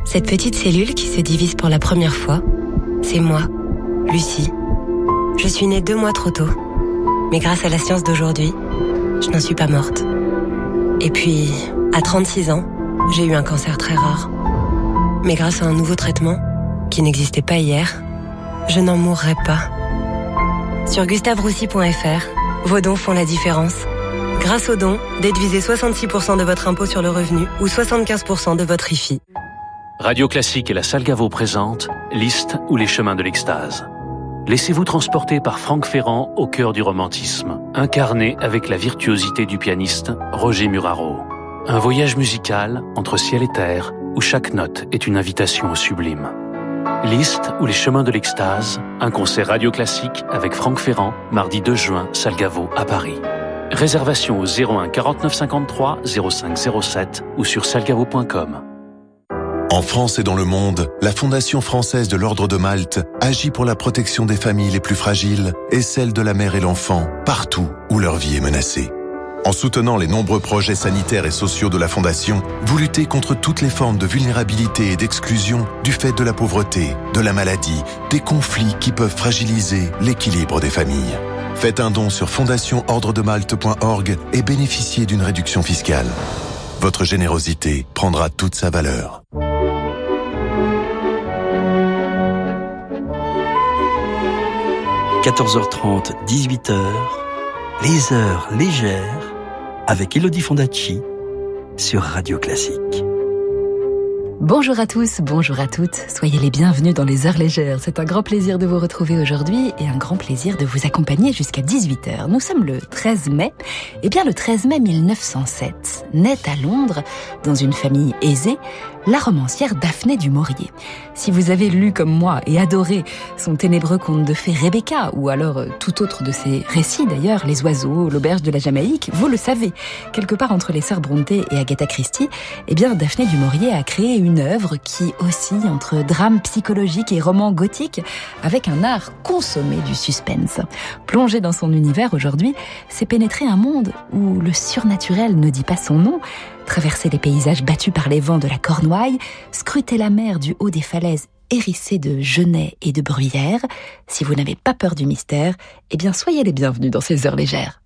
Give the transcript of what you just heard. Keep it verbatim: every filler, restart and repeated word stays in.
Cette petite cellule qui se divise pour la première fois, c'est moi, Lucie. Je suis née deux mois trop tôt. Mais grâce à la science d'aujourd'hui, je n'en suis pas morte. Et puis, à trente-six ans, j'ai eu un cancer très rare. Mais grâce à un nouveau traitement, qui n'existait pas hier, je n'en mourrai pas. Sur gustave roussy point f r, vos dons font la différence. Grâce aux dons, déduisez soixante-six pour cent de votre impôt sur le revenu ou soixante-quinze pour cent de votre I F I. Radio Classique et la Salle Gaveau présentent Liszt ou les chemins de l'extase. Laissez-vous transporter par Franck Ferrand au cœur du romantisme, incarné avec la virtuosité du pianiste Roger Muraro. Un voyage musical entre ciel et terre, où chaque note est une invitation au sublime. Liszt ou les chemins de l'extase, un concert Radio Classique avec Franck Ferrand, mardi deux juin, Salle Gaveau à Paris. Réservation au zéro un quarante-neuf cinquante-trois zéro cinq zéro sept ou sur salgavo point com. En France et dans le monde, la Fondation française de l'Ordre de Malte agit pour la protection des familles les plus fragiles et celle de la mère et l'enfant, partout où leur vie est menacée. En soutenant les nombreux projets sanitaires et sociaux de la Fondation, vous luttez contre toutes les formes de vulnérabilité et d'exclusion du fait de la pauvreté, de la maladie, des conflits qui peuvent fragiliser l'équilibre des familles. Faites un don sur fondation ordre de malte point org et bénéficiez d'une réduction fiscale. Votre générosité prendra toute sa valeur. quatorze heures trente, dix-huit heures, les heures légères avec Elodie Fondacci sur Radio Classique. Bonjour à tous, bonjour à toutes, soyez les bienvenus dans les heures légères. C'est un grand plaisir de vous retrouver aujourd'hui et un grand plaisir de vous accompagner jusqu'à dix-huit heures. Nous sommes le treize mai. Eh bien, le treize mai mille neuf cent sept, naît à Londres, dans une famille aisée, la romancière Daphné du Maurier. Si vous avez lu comme moi et adoré son ténébreux conte de fées Rebecca, ou alors euh, tout autre de ses récits d'ailleurs, Les oiseaux, L'auberge de la Jamaïque, vous le savez, quelque part entre les sœurs Brontë et Agatha Christie, eh bien Daphné du Maurier a créé une œuvre qui oscille entre drame psychologique et roman gothique, avec un art consommé du suspense. Plonger dans son univers aujourd'hui, c'est pénétrer un monde où le surnaturel ne dit pas son nom, traverser les paysages battus par les vents de la Cornouaille, scruter la mer du haut des falaises hérissées de genêts et de bruyères. Si vous n'avez pas peur du mystère, eh bien soyez les bienvenus dans ces heures légères.